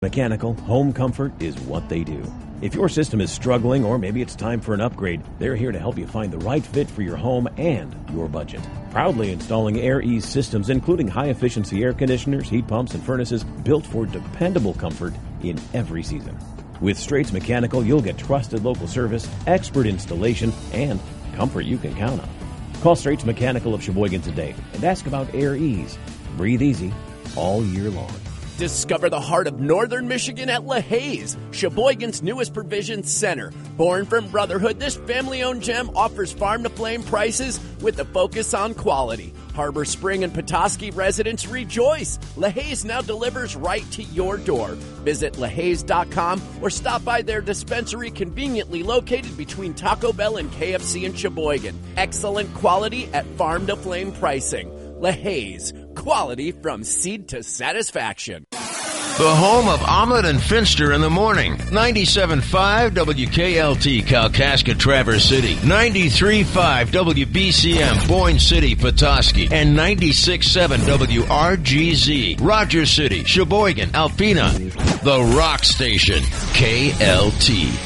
Mechanical, home comfort is what they do. If your system is struggling or maybe it's time for an upgrade, they're here to help you find the right fit for your home and your budget. Proudly installing Air Ease systems, including high-efficiency air conditioners, heat pumps, and furnaces built for dependable comfort in every season. With Straits Mechanical, you'll get trusted local service, expert installation, and comfort you can count on. Call Straits Mechanical of Sheboygan today and ask about Air Ease. Breathe easy all year long. Discover the heart of northern Michigan at LaHaye's, Sheboygan's newest provision center. Born from brotherhood, this family-owned gem offers farm-to-flame prices with a focus on quality. Harbor Spring and Petoskey residents rejoice. LaHaye's now delivers right to your door. Visit LaHaye's.com or stop by their dispensary conveniently located between Taco Bell and KFC in Sheboygan. Excellent quality at farm-to-flame pricing. LaHaye's, quality from seed to satisfaction. The home of Omelet and Finster in the morning. 97.5 WKLT, Kalkaska, Traverse City. 93.5 WBCM, Boyne City, Petoskey. And 96.7 WRGZ, Rogers City, Sheboygan, Alpena. The Rock Station, KLT.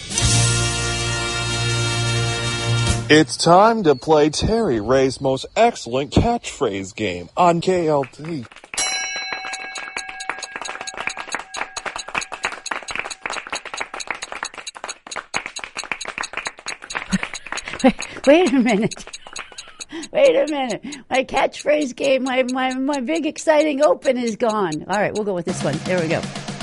It's time to play Terry Ray's most excellent catchphrase game on KLT. Wait a minute. My catchphrase game, my big exciting open is gone. All right, we'll go with this one. There we go.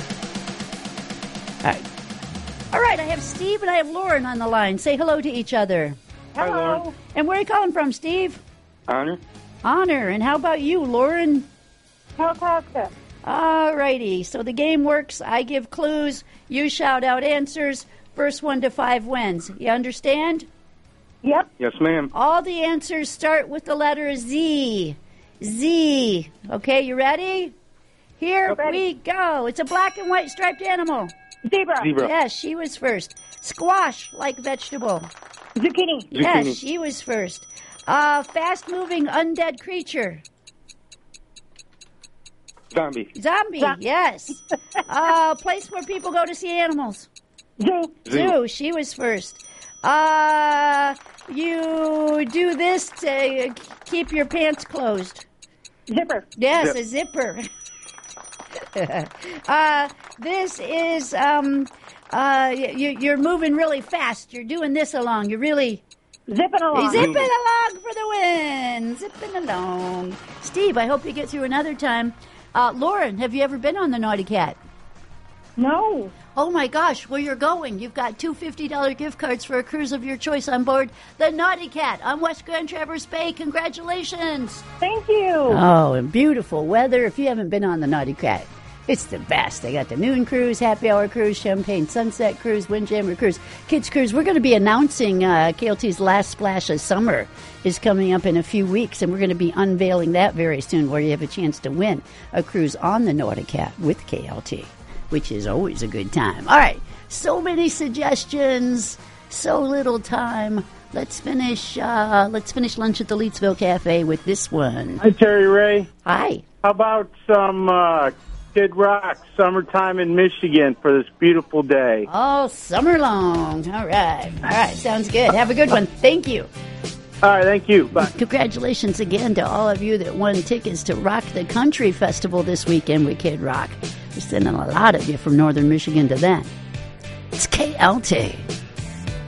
All right, I have Steve and I have Lauren on the line. Say hello to each other. Hello. Hi, Lauren. And where are you calling from, Steve? Honor. Honor. And how about you, Lauren? Kalkaska. All righty. So the game works. I give clues. You shout out answers. First 1 to 5 wins. You understand? Yep. Yes, ma'am. All the answers start with the letter Z. Z. Okay, you ready? Here we go. It's a black and white striped animal. Zebra. Yes, she was first. Squash, like vegetable. Zucchini. Yes, she was first. Fast-moving undead creature. Zombie. Yes. Place where people go to see animals. Zoo. She was first. You do this to keep your pants closed. Zipper. Yes, a zipper. This is, you're moving really fast. You're doing this along. You're really... Zipping along. Zipping along for the win. Zipping along. Steve, I hope you get through another time. Lauren, have you ever been on the Naughty Cat? No. Oh, my gosh. Well, you're going. You've got two $50 gift cards for a cruise of your choice on board the Naughty Cat on West Grand Traverse Bay. Congratulations. Thank you. Oh, and beautiful weather. If you haven't been on the Naughty Cat, it's the best. They got the noon cruise, happy hour cruise, champagne sunset cruise, windjammer cruise, kids cruise. We're going to be announcing KLT's Last Splash of Summer is coming up in a few weeks, and we're going to be unveiling that very soon, where you have a chance to win a cruise on the Naughty Cat with KLT, which is always a good time. All right, so many suggestions, so little time. Let's finish lunch at the Leetsville Cafe with this one. Hi, Terry Ray. Hi. How about some Kid Rock, Summertime in Michigan for this beautiful day? Oh, summer long. All right, sounds good. Have a good one. Thank you. All right, thank you. Bye. Congratulations again to all of you that won tickets to Rock the Country Festival this weekend with Kid Rock. We're sending a lot of you from northern Michigan to that. It's KLT.